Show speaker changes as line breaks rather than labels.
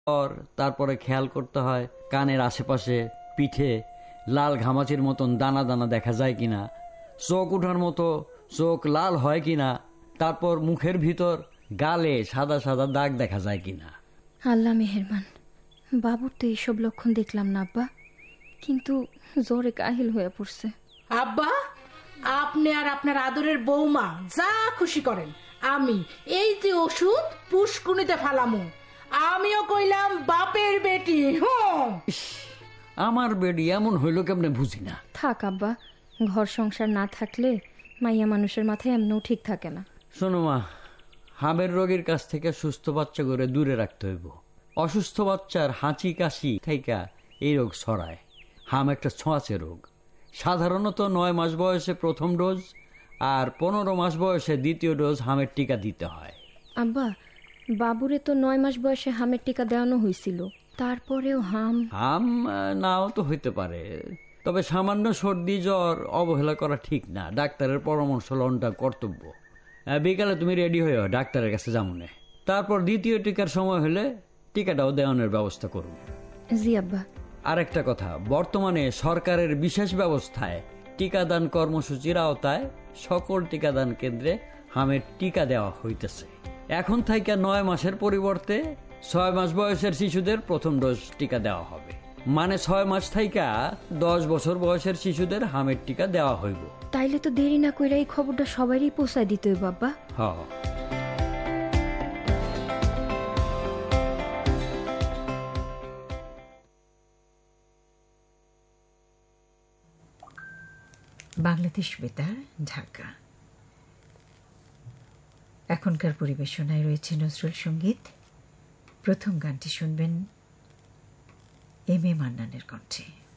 তারপরে খেয়াল করতে হয় কানের আশেপাশে, পিঠে লাল ঘামাচির মতন দানা দানা দেখা যায় কিনা, চোখ উঠার মতো চোখ লাল হয় কিনা, তারপর মুখের ভিতর গালে সাদা সাদা দাগ দেখা যায় কিনা।
আল্লাহ মেহেরবান, বাবুর তো এইসব লক্ষণ দেখলাম না আব্বা, কিন্তু জ্বরে কাহিল হয়ে পড়ছে।
আব্বা, আপনি আর আপনার আদরের বৌমা যা খুশি করেন, আমি এই যে ওষুধ পুষ্কুনিতে ফালামু। আমিও কইলাম বাপের বেটি।
আমার বেডি এমন হইল কেমনে বুঝি না।
থাক আব্বা, ঘর সংসার না থাকলে মাইয়া মানুষের মাথায় এমনও ঠিক থাকে না।
শোনো মা, হামের রোগীর কাছ থেকে সুস্থ বাচ্চা করে দূরে রাখতে হইব। অসুস্থ বাচ্চার হাঁচি কাশি থেকে এই রোগ ছড়ায়। হাম একটা ছোঁয়াচে রোগ। সাধারণত 9 মাস বয়সে প্রথম ডোজ আর 15 মাস বয়সে দ্বিতীয় ডোজ হামের টিকা দিতে হয়।
আব্বা, বাবুরে তো 9 মাস বয়সে হামের টিকা দেওয়ানো হয়েছিল, তারপরেও হাম
নাও তো হইতে পারে। তবে সামান্য সর্দি জ্বর অবহেলা করা ঠিক না। ডাক্তারের পরামর্শ লনটা কর্তব্য। বিকালে তুমি রেডি হইও, ডাক্তারের কাছে যামুনে। তারপর দ্বিতীয় টিকার সময় হলে টিকাটাও দেওয়ানোর ব্যবস্থা করুন।
জি আব্বা।
আরেকটা কথা, বর্তমানে সরকারের বিশেষ ব্যবস্থায় টিকাদান কর্মসূচির আওতায় সকল টিকাদান কেন্দ্রে হামের টিকা দেওয়া হইতেছে। এখন থেকে 9 মাসের পরিবর্তে 6 মাস বয়সের শিশুদের প্রথম ডোজ টিকা দেওয়া হবে। মানে 6 মাস থেকে 10 বছর বয়সের শিশুদের হামের টিকা দেওয়া হইব।
তাইলে তো দেরি না কইরা এই খবরটা সবারই পৌঁছায় দিতে হইব বাবা।
হ্যাঁ।
বাংলাদেশ বেতার, ঢাকা। এখনকার পরিবেশনায় রয়েছে নজরুল সঙ্গীত। প্রথম গানটি শুনবেন এম এ মান্নানের কণ্ঠে।